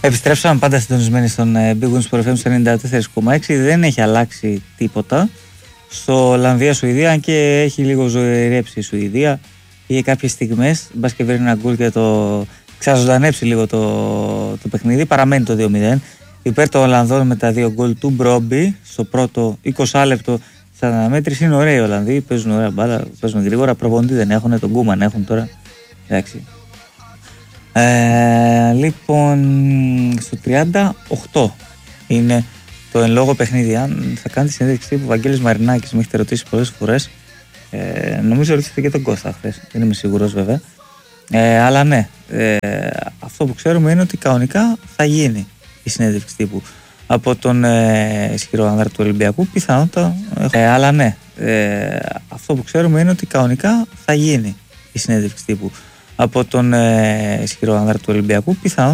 Επιστρέψαμε πάντα συντονισμένοι στον Big Win Sport FM 94,6. Δεν έχει αλλάξει τίποτα στο Ολλανδία-Σουηδία, αν και έχει λίγο ζωηρέψει η Σουηδία. Είχε κάποιες στιγμές, μπας και βρει ένα γκολ και το ξαζωντανέψει λίγο το παιχνίδι. Παραμένει το 2-0 υπέρ των Ολλανδών με τα 2 γκολ του Μπρόμπι στο πρώτο 20 λεπτό στα αναμέτρηση. Είναι ωραίοι οι Ολλανδοί, παίζουν ωραία μπάλα, παίζουν γρήγορα. Προπονητή δεν έχουν, τον Κούμαν έχουν τώρα. Εντάξει. Λοιπόν, στο 38 είναι το εν λόγω παιχνίδι. Αν θα κάνει τη συνέντευξη τύπου, ο Βαγγέλης Μαρινάκης με έχετε ρωτήσει πολλές φορές. Νομίζω ρωτήσατε και τον Κώστα χθες, δεν είμαι σίγουρος βέβαια. Αλλά ναι, αυτό που ξέρουμε είναι ότι κανονικά θα γίνει η συνέντευξη τύπου από τον ισχυρό άνδρα του Ολυμπιακού. Πιθανότατα. Αλλά ναι, αυτό που ξέρουμε είναι ότι κανονικά θα γίνει η συνέντευξη τύπου από τον ισχυρό άνδρα του Ολυμπιακού. Πιθανότατα.